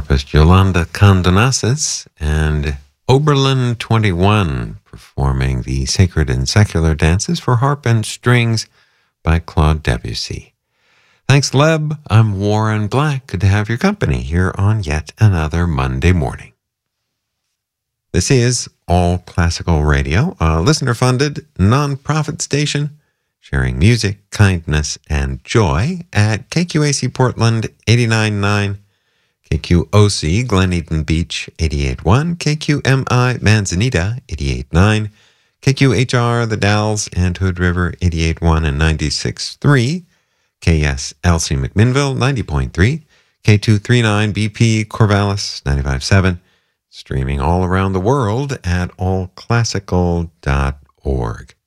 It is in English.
harpist Yolanda Condonasis and Oberlin 21 performing the Sacred and Secular Dances for Harp and Strings by Claude Debussy. Thanks, Leb. I'm Warren Black. Good to have your company here on yet another Monday morning. This is All Classical Radio, a listener-funded, non-profit station sharing music, kindness, and joy at KQAC Portland 89.9, KQOC Glen Eden Beach 88.1, KQMI Manzanita 88.9, KQHR The Dalles and Hood River 88.1 and 96.3, KSLC McMinnville 90.3, K239 BP Corvallis 95.7, streaming all around the world at allclassical.org.